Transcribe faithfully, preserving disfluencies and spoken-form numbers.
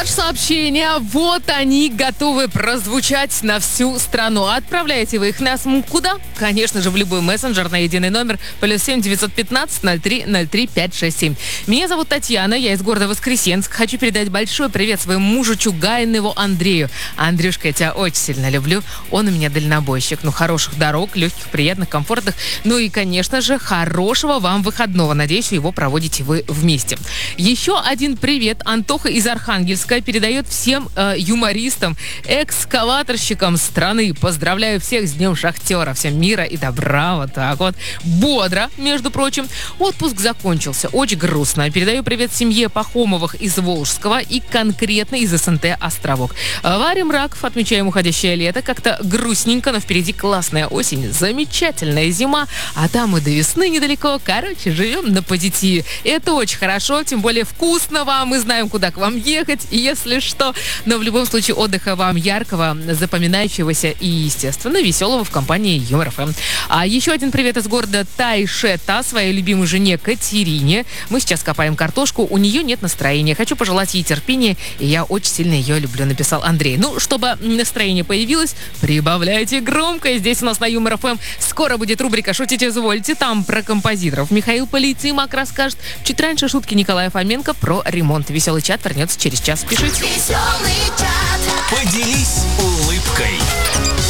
Ваши сообщения, вот они готовы прозвучать на всю страну. Отправляете вы их нас куда? Конечно же, в любой мессенджер на единый номер плюс семь девятьсот пятнадцать ноль три ноль три пять шесть семь. Меня зовут Татьяна, я из города Воскресенск. Хочу передать большой привет своему мужу Чугаинову Андрею. Андрюшка, я тебя очень сильно люблю. Он у меня дальнобойщик. Ну, хороших дорог, легких, приятных, комфортных. Ну и, конечно же, хорошего вам выходного. Надеюсь, его проводите вы вместе. Еще один привет. Антоха из Архангельска передает всем э, юмористам, экскаваторщикам страны. Поздравляю всех с Днем Шахтера. Всем мира и добра. Вот так вот. Бодро, между прочим. Отпуск закончился. Очень грустно. Передаю привет семье Пахомовых из Волжского и конкретно из СНТ Островок. Варим раков, отмечаем уходящее лето. Как-то грустненько, но впереди классная осень, замечательная зима, а там и до весны недалеко. Короче, живем на позитиве. Это очень хорошо, тем более вкусно вам. Мы знаем, куда к вам ехать, если что. Но в любом случае отдыха вам яркого, запоминающегося и, естественно, веселого в компании Юмор ФМ. А еще один привет из города Тайшета своей любимой жене Катерине. Мы сейчас копаем картошку, у нее нет настроения. Хочу пожелать ей терпения, и я очень сильно ее люблю, написал Андрей. Ну, чтобы настроение появилось, прибавляйте громко. Здесь у нас на Юмор ФМ скоро будет рубрика «Шутите, извольте». Там про композиторов Михаил Полицеймак расскажет. Чуть раньше шутки Николая Фоменко про ремонт. Веселый чат вернется через час. Пишите. Веселый чат. Поделись улыбкой.